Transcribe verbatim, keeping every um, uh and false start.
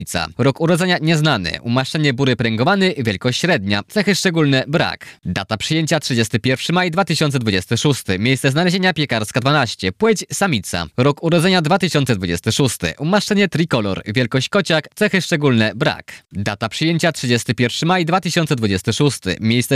samica. Rok urodzenia nieznany. Umaszczenie bury pręgowany, wielkość średnia. Cechy szczególne brak. Data przyjęcia trzydziesty pierwszy maj dwa tysiące dwudziesty szósty. Miejsce znalezienia piekarska dwanaście. Płeć samica. Rok urodzenia dwa tysiące dwudziesty szósty. Umaszczenie trikolor. Wielkość kociak. Cechy szczególne brak. Data przyjęcia trzydziesty pierwszy maj dwa tysiące dwudziesty szósty. Miejsce